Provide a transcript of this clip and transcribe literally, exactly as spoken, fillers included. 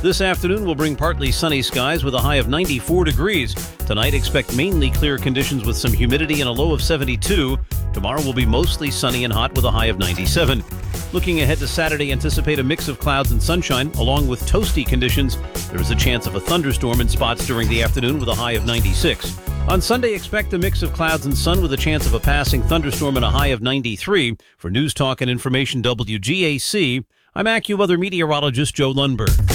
This afternoon will bring partly sunny skies with a high of ninety-four degrees. Tonight, expect mainly clear conditions with some humidity and a low of seventy-two. Tomorrow will be mostly sunny and hot with a high of ninety-seven. Looking ahead to Saturday, anticipate a mix of clouds and sunshine, along with toasty conditions. There is a chance of a thunderstorm in spots during the afternoon with a high of ninety-six. On Sunday, expect a mix of clouds and sun with a chance of a passing thunderstorm and a high of ninety-three. For News Talk and Information W G A C, I'm AccuWeather meteorologist Joe Lundberg.